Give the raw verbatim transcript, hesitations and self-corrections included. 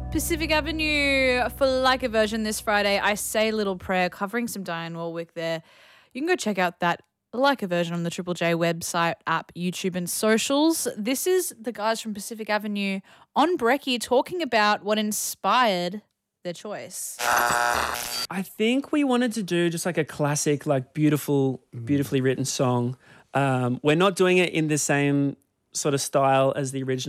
Pacific Avenue for Like a Version this Friday. I Say Little Prayer, covering some Diane Warwick there. You can go check out that Like a Version on the Triple J website, app, YouTube and socials. This is the guys from Pacific Avenue on Brekkie talking about what inspired their choice. I think we wanted to do just like a classic, like beautiful, beautifully written song. Um, we're not doing it in the same sort of style as the original.